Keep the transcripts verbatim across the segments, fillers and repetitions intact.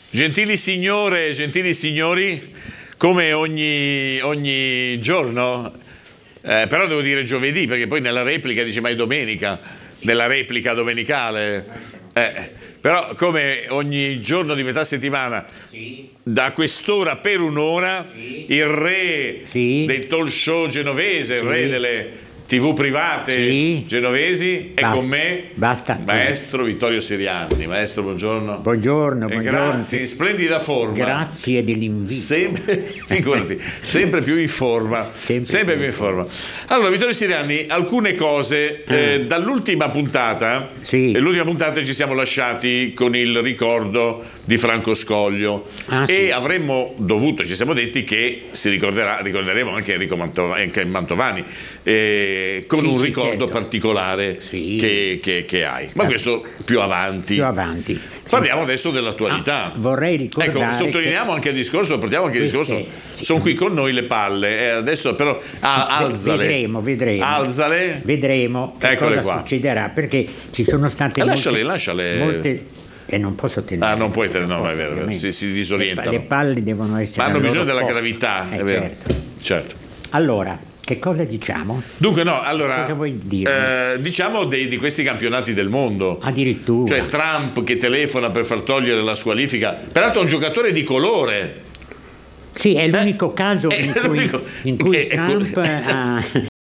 Gentili signore, gentili signori, come ogni, ogni giorno, eh, però devo dire giovedì, perché poi nella replica dice mai domenica, nella replica domenicale, eh, però come ogni giorno di metà settimana, sì, da quest'ora per un'ora, sì, il re, sì, del talk show genovese, sì, il re delle tivù private, sì, genovesi, è con me, basta, maestro Vittorio Sirianni. Maestro, buongiorno. Buongiorno, e buongiorno. Grazie, in splendida forma. Grazie dell'invito. Sempre, figurati, sempre più in forma. Sempre, sempre più in forma. Allora, Vittorio Sirianni, alcune cose. Ah. Eh, dall'ultima puntata, sì, e l'ultima puntata ci siamo lasciati con il ricordo di Franco Scoglio. Ah, e sì, avremmo dovuto, ci siamo detti che si ricorderà, ricorderemo anche Enrico Mantovani, anche Mantovani eh, con sì, un ricordo, sì, certo, particolare, sì, che, che, che hai. Ma questo più avanti. Più avanti. Parliamo adesso dell'attualità. Ah, vorrei ricordare. Ecco, sottolineiamo anche il discorso, portiamo anche il discorso. Sono qui con noi le palle. Eh, adesso però ah, alzale. Vedremo, vedremo. Alzale. Vedremo che Eccole cosa qua. succederà, perché ci sono state eh, molte, lasciale, lasciale. molte e non posso tenere. Ah, non puoi tenere, no, è vero, si, si disorientano. Le palle devono essere. Ma hanno bisogno della posto. gravità, eh, è vero. Certo. certo. Allora, che cosa diciamo? Dunque no, allora cosa vuoi dire? Eh, diciamo dei, di questi campionati del mondo. Addirittura. Cioè Trump che telefona per far togliere la squalifica. Peraltro è un giocatore di colore. Sì, è l'unico eh, caso in cui, l'unico, in cui che, Trump ha...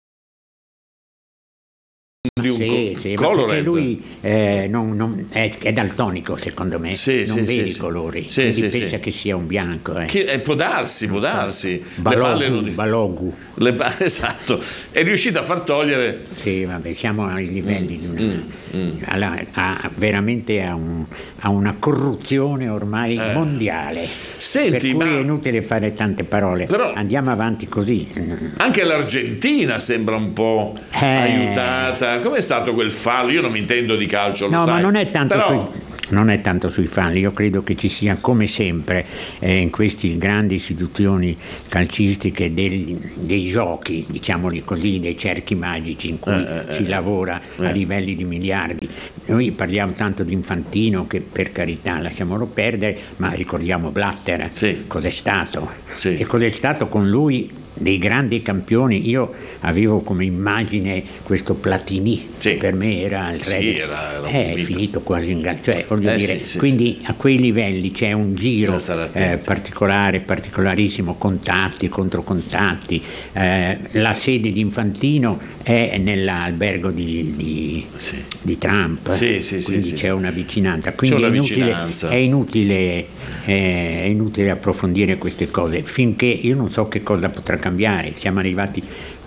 di un sì, sì, perché lui eh, non, non, è, è daltonico, secondo me, sì, non sì, vede i sì, colori, sì, quindi sì, pensa sì. che sia un bianco. Eh. Che, eh, può darsi, può darsi. Balogu, le palle non... Balogu. Le pa... Esatto, è riuscito a far togliere. Sì, vabbè, siamo ai livelli mm, di una, mm, mm. alla, a, veramente a, un, a una corruzione ormai eh. mondiale. Senti, per cui ma... è inutile fare tante parole. Però andiamo avanti così. Anche l'Argentina sembra un po' eh. aiutata. Com'è stato quel fallo? Io non mi intendo di calcio, lo no, sai. ma non è tanto Però... sui, non è tanto sui falli. Io credo che ci sia, come sempre, eh, in queste grandi istituzioni calcistiche dei, dei giochi, diciamoli così, dei cerchi magici in cui eh, si eh, lavora eh. a livelli di miliardi. Noi parliamo tanto di Infantino, che per carità lasciamolo perdere, ma ricordiamo Blatter, sì, cos'è stato, sì, e cos'è stato con lui dei grandi campioni. Io avevo come immagine questo Platini, sì, per me era il re, sì, era, era è finito quasi in gara, cioè voglio eh, dire, sì, sì, quindi sì, a quei livelli c'è un giro eh, particolare, particolarissimo, contatti, controcontatti. Eh, la sede di Infantino è nell'albergo di, di, sì, di Trump, sì, sì, quindi sì, c'è sì, una vicinanza, quindi una è, inutile, vicinanza. È, inutile, è inutile approfondire queste cose finché io non so che cosa potrà cambiare. Siamo arrivati